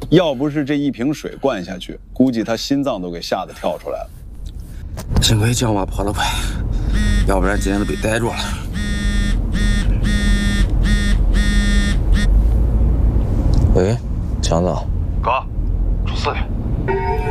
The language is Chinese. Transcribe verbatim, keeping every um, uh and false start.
要不是这一瓶水灌下去，估计他心脏都给吓得跳出来了。 幸亏江马跑得快，要不然今天都被逮住了。 喂，强子。 哥。